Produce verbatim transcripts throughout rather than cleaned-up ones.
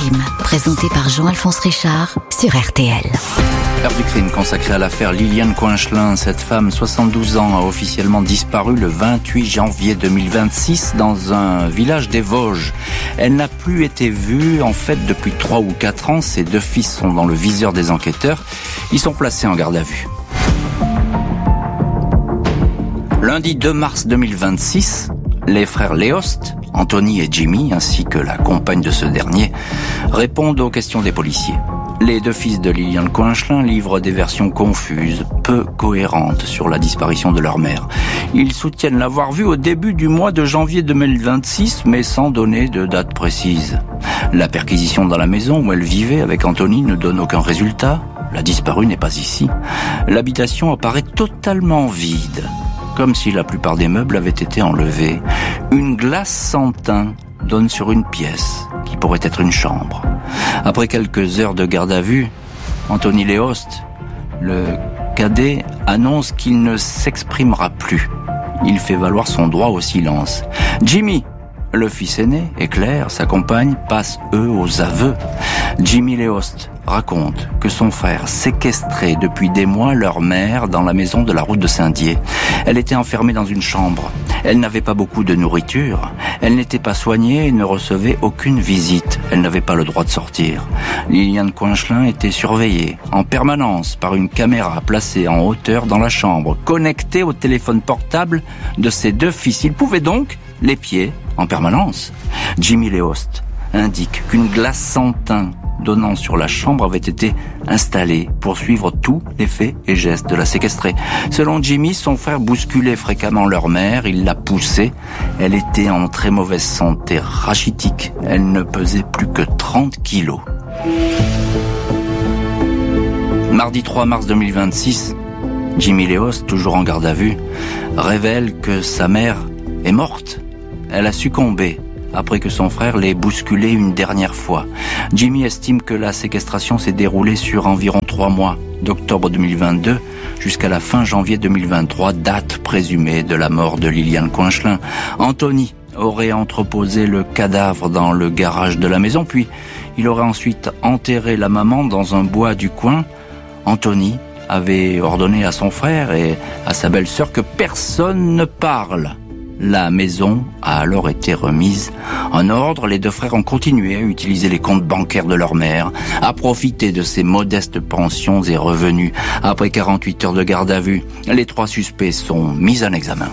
crime, présenté par Jean-Alphonse Richard sur R T L. Heure du crime consacrée à l'affaire Liliane Coinchelin. Cette femme, soixante-douze ans, a officiellement disparu le vingt-huit janvier deux mille vingt-six dans un village des Vosges. Elle n'a plus été vue, en fait, depuis trois ou quatre ans. Ses deux fils sont dans le viseur des enquêteurs. Ils sont placés en garde à vue. Lundi deux mars deux mille vingt-six, les frères Léost, Anthony et Jimmy, ainsi que la compagne de ce dernier, répondent aux questions des policiers. Les deux fils de Liliane Coinchelin livrent des versions confuses, peu cohérentes sur la disparition de leur mère. Ils soutiennent l'avoir vue au début du mois de janvier deux mille vingt-six, mais sans donner de date précise. La perquisition dans la maison où elle vivait avec Anthony ne donne aucun résultat. La disparue n'est pas ici. L'habitation apparaît totalement vide, comme si la plupart des meubles avaient été enlevés. Une glace sans teint donne sur une pièce qui pourrait être une chambre. Après quelques heures de garde à vue, Anthony Léost, le cadet, annonce qu'il ne s'exprimera plus. Il fait valoir son droit au silence. Jimmy, le fils aîné, et Claire, sa compagne, passent eux aux aveux. Jimmy Léost raconte que son frère séquestrait depuis des mois leur mère dans la maison de la route de Saint-Dié. Elle était enfermée dans une chambre. Elle n'avait pas beaucoup de nourriture. Elle n'était pas soignée et ne recevait aucune visite. Elle n'avait pas le droit de sortir. Liliane Coinchelin était surveillée en permanence par une caméra placée en hauteur dans la chambre, connectée au téléphone portable de ses deux fils. Ils pouvaient donc l'épier en permanence. Jimmy Léost indique qu'une glace sans teint donnant sur la chambre avait été installée pour suivre tous les faits et gestes de la séquestrée. Selon Jimmy, son frère bousculait fréquemment leur mère, il la poussait. Elle était en très mauvaise santé rachitique. Elle ne pesait plus que trente kilos. Mardi trois mars deux mille vingt-six, Jimmy Léost, toujours en garde à vue, révèle que sa mère est morte. Elle a succombé après que son frère l'ait bousculé une dernière fois. Jimmy estime que la séquestration s'est déroulée sur environ trois mois, d'octobre deux mille vingt-deux jusqu'à la fin janvier deux mille vingt-trois, date présumée de la mort de Liliane Coinchelin. Anthony aurait entreposé le cadavre dans le garage de la maison, puis il aurait ensuite enterré la maman dans un bois du coin. Anthony avait ordonné à son frère et à sa belle-sœur que personne ne parle. La maison a alors été remise en ordre. Les deux frères ont continué à utiliser les comptes bancaires de leur mère, à profiter de ces modestes pensions et revenus. Après quarante-huit heures de garde à vue, les trois suspects sont mis en examen.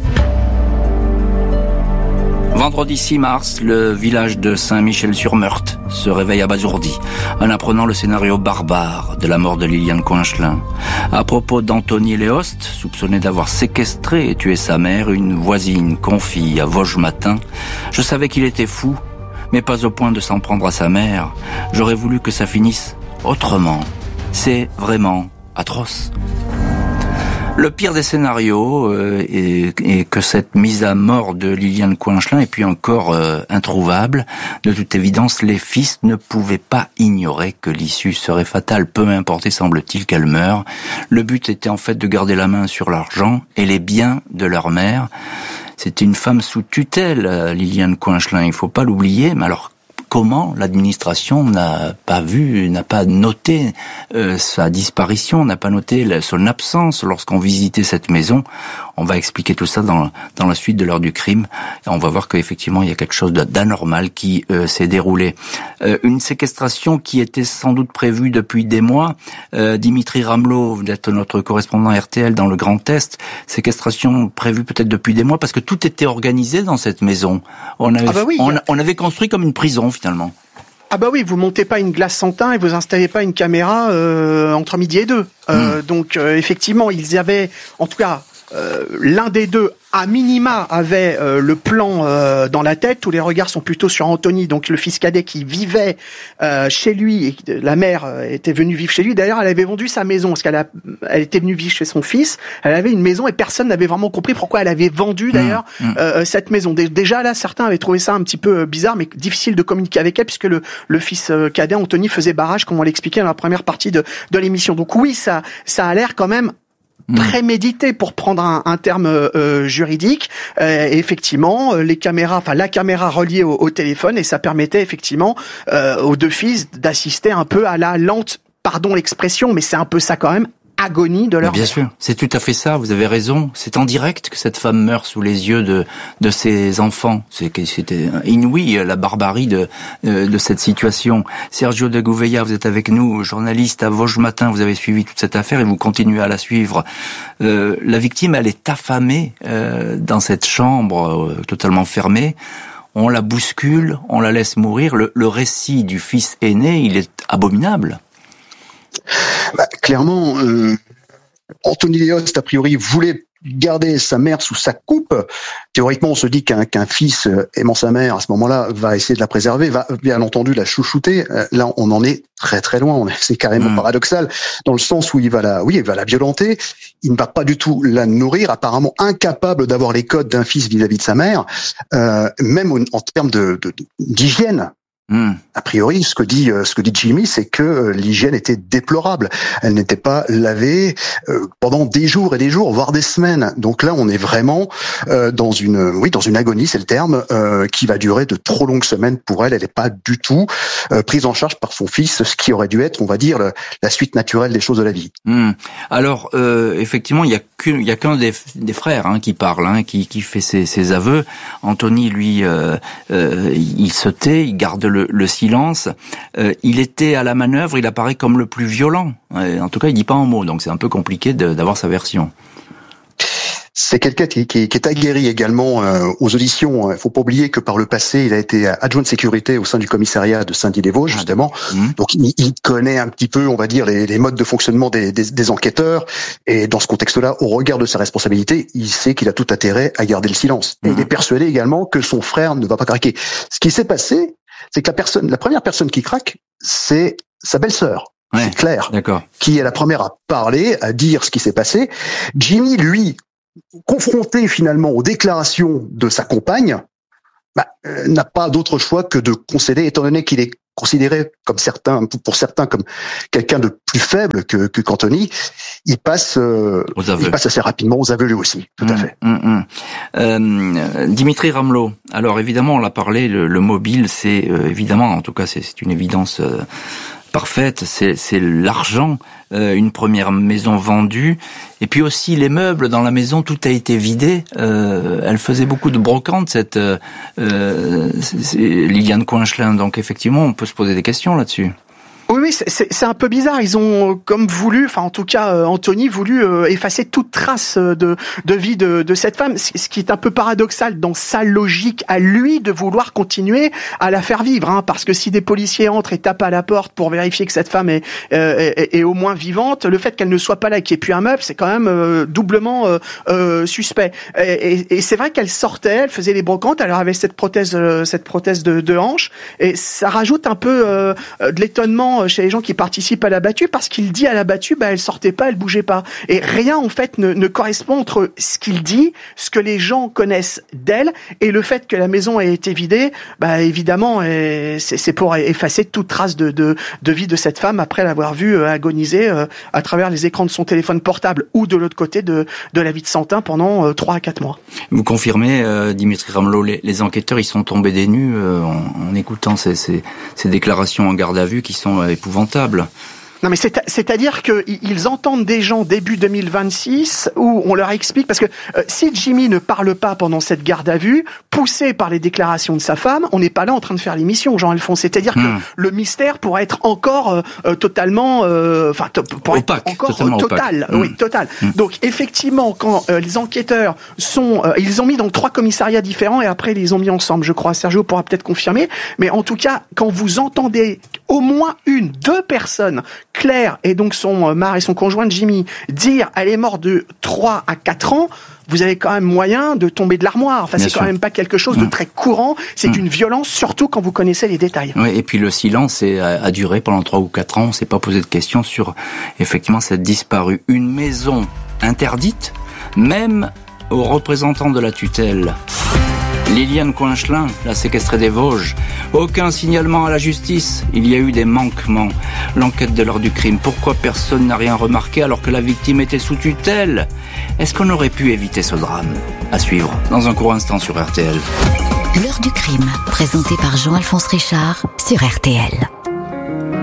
Vendredi six mars, le village de Saint-Michel-sur-Meurthe se réveille abasourdi en apprenant le scénario barbare de la mort de Liliane Coinchelin. À propos d'Anthony Léost, soupçonné d'avoir séquestré et tué sa mère, une voisine confie à Vosges Matin « Je savais qu'il était fou, mais pas au point de s'en prendre à sa mère. J'aurais voulu que ça finisse autrement. C'est vraiment atroce. » Le pire des scénarios euh, est, est que cette mise à mort de Liliane Coinchelin est puis encore euh, introuvable. De toute évidence, les fils ne pouvaient pas ignorer que l'issue serait fatale, peu importe, semble-t-il, qu'elle meure. Le but était en fait de garder la main sur l'argent et les biens de leur mère. C'était une femme sous tutelle, Liliane Coinchelin, il faut pas l'oublier. Mais alors, comment l'administration n'a pas vu, n'a pas noté euh, sa disparition, n'a pas noté la, son absence lorsqu'on visitait cette maison? On va expliquer tout ça dans, dans la suite de l'heure du crime. Et on va voir qu'effectivement, il y a quelque chose d'anormal qui euh, s'est déroulé. Euh, une séquestration qui était sans doute prévue depuis des mois. Euh, Dimitri Ramelot, vous êtes notre correspondant R T L dans le Grand Est. Séquestration prévue peut-être depuis des mois parce que tout était organisé dans cette maison. On avait, ah bah oui, on, on avait construit comme une prison finalement. Ah bah oui, vous montez pas une glace sans teint et vous installez pas une caméra euh, entre midi et deux. Euh, mmh. Donc euh, effectivement, ils avaient, en tout cas, euh, l'un des deux, à minima, avait euh, le plan euh, dans la tête. Tous les regards sont plutôt sur Anthony, donc le fils cadet qui vivait euh, chez lui. Et la mère euh, était venue vivre chez lui. D'ailleurs, elle avait vendu sa maison parce qu'elle a, elle était venue vivre chez son fils. Elle avait une maison et personne n'avait vraiment compris pourquoi elle avait vendu d'ailleurs mmh. euh, cette maison. Déjà là, certains avaient trouvé ça un petit peu bizarre, mais difficile de communiquer avec elle puisque le, le fils cadet Anthony faisait barrage, comme on l'expliquait dans la première partie de, de l'émission. Donc oui, ça, ça a l'air quand même prémédité, pour prendre un, un terme euh, juridique. Euh, et effectivement, les caméras, enfin la caméra reliée au, au téléphone, et ça permettait effectivement euh, aux deux fils d'assister un peu à la lente, pardon l'expression, mais c'est un peu ça quand même, agonie de leur Bien mère. sûr, c'est tout à fait ça, vous avez raison. C'est en direct que cette femme meurt sous les yeux de de ses enfants. C'est que c'était inouï, la barbarie de de cette situation. Sergio de Gouveia, vous êtes avec nous, journaliste à Vosges Matin, vous avez suivi toute cette affaire et vous continuez à la suivre. Euh, la victime, elle est affamée euh, dans cette chambre euh, totalement fermée. On la bouscule, on la laisse mourir. Le, le récit du fils aîné, il est abominable. Bah, clairement, euh, Anthony Leost, a priori, voulait garder sa mère sous sa coupe. Théoriquement, on se dit qu'un qu'un fils aimant sa mère, à ce moment-là, va essayer de la préserver, va bien entendu la chouchouter. Là, on en est très très loin. On est, c'est carrément mmh. paradoxal, dans le sens où il va la, oui, il va la violenter. Il ne va pas du tout la nourrir, apparemment incapable d'avoir les codes d'un fils vis-à-vis de sa mère, euh, même en, en termes de, de, d'hygiène. Mmh. A priori, ce que dit ce que dit Jimmy, c'est que l'hygiène était déplorable. Elle n'était pas lavée euh, pendant des jours et des jours, voire des semaines. Donc là, on est vraiment euh, dans une, oui, dans une agonie, c'est le terme, euh, qui va durer de trop longues semaines pour elle. Elle n'est pas du tout euh, prise en charge par son fils, ce qui aurait dû être, on va dire, le, la suite naturelle des choses de la vie. Mmh. Alors, euh, effectivement, il y a qu'un, il y a qu'un des, des frères hein, qui parle, hein, qui, qui fait ses, ses aveux. Anthony, lui, euh, euh, il se tait, il garde le Le, le silence. Euh, il était à la manœuvre, il apparaît comme le plus violent. Et en tout cas, il dit pas un mot, donc c'est un peu compliqué de, d'avoir sa version. C'est quelqu'un qui, qui, qui est aguerri également euh, aux auditions. Il faut pas oublier que par le passé, il a été adjoint de sécurité au sein du commissariat de Saint-Dié-des-Vosges, justement. Mmh. Donc, il, il connaît un petit peu, on va dire, les, les modes de fonctionnement des, des, des enquêteurs. Et dans ce contexte-là, au regard de ses responsabilités, il sait qu'il a tout intérêt à garder le silence. Mmh. Et il est persuadé également que son frère ne va pas craquer. Ce qui s'est passé, c'est que la personne, la première personne qui craque, c'est sa belle-sœur. Ouais, c'est Claire, d'accord. Qui est la première à parler, à dire ce qui s'est passé. Jimmy, lui, confronté finalement aux déclarations de sa compagne, bah, euh, n'a pas d'autre choix que de concéder, étant donné qu'il est considéré comme certains, pour certains, comme quelqu'un de plus faible que, que qu'Anthony. Il passe, euh, il passe assez rapidement aux aveux lui aussi. Tout mmh, à fait. Mmh, mmh. Euh, Dimitri Ramelot. Alors évidemment, on l'a parlé, le, le mobile, c'est euh, évidemment, en tout cas, c'est, c'est une évidence euh, parfaite. C'est, c'est l'argent, euh, une première maison vendue, et puis aussi les meubles dans la maison. Tout a été vidé. Euh, elle faisait beaucoup de brocantes, cette euh, euh, c'est Liliane Coinchelin. Donc effectivement, on peut se poser des questions là-dessus. Oui, oui, c'est, c'est, c'est un peu bizarre. Ils ont comme voulu, enfin en tout cas euh, Anthony voulu euh, effacer toute trace de de vie de, de cette femme, ce qui est un peu paradoxal dans sa logique à lui de vouloir continuer à la faire vivre, hein, parce que si des policiers entrent et tapent à la porte pour vérifier que cette femme est, euh, est, est au moins vivante, le fait qu'elle ne soit pas là, qu'il n'y ait plus un meuble, c'est quand même euh, doublement euh, euh, suspect. Et, et, et c'est vrai qu'elle sortait, elle faisait les brocantes, elle avait cette prothèse, euh, cette prothèse de, de hanche, et ça rajoute un peu euh, de l'étonnement chez les gens qui participent à la battue, parce qu'il dit à la battue, bah elle sortait pas, elle bougeait pas, et rien en fait ne, ne correspond entre ce qu'il dit, ce que les gens connaissent d'elle, et le fait que la maison ait été vidée. Bah évidemment, c'est, c'est pour effacer toute trace de, de, de vie de cette femme après l'avoir vue agoniser à travers les écrans de son téléphone portable ou de l'autre côté de, de la vie de Santin pendant trois à quatre mois. Vous confirmez, euh, Dimitri Ramelot, les, les enquêteurs ils sont tombés des nues euh, en, en écoutant ces, ces, ces déclarations en garde à vue qui sont épouvantable. Non mais c'est, c'est-à-dire qu'ils entendent des gens début deux mille vingt-six où on leur explique, parce que euh, si Jimmy ne parle pas pendant cette garde à vue, poussé par les déclarations de sa femme, on n'est pas là en train de faire l'émission, Jean-Alphonse. C'est-à-dire mmh. que le mystère pourrait être encore euh, totalement, enfin, euh, pourrait être encore euh, total, mmh. oui, total. Mmh. Donc effectivement, quand euh, les enquêteurs sont, euh, ils ont mis donc trois commissariats différents et après ils les ont mis ensemble. Je crois, Sergio pourra peut-être confirmer, mais en tout cas, quand vous entendez au moins une, deux personnes, Claire et donc son euh, mari et son conjoint Jimmy, dire elle est morte de trois à quatre ans, vous avez quand même moyen de tomber de l'armoire. Enfin, Bien c'est sûr. Quand même pas quelque chose de très courant. C'est mmh. une violence, surtout quand vous connaissez les détails. Oui, et puis le silence est, a, a duré pendant trois ou quatre ans. On s'est pas posé de questions sur, effectivement, cette disparue. Une maison interdite, même aux représentants de la tutelle. Liliane Coinchelin, la séquestrée des Vosges. Aucun signalement à la justice. Il y a eu des manquements. L'enquête de l'heure du crime. Pourquoi personne n'a rien remarqué alors que la victime était sous tutelle? Est-ce qu'on aurait pu éviter ce drame? À suivre dans un court instant sur R T L. L'heure du crime, présenté par Jean-Alphonse Richard sur R T L.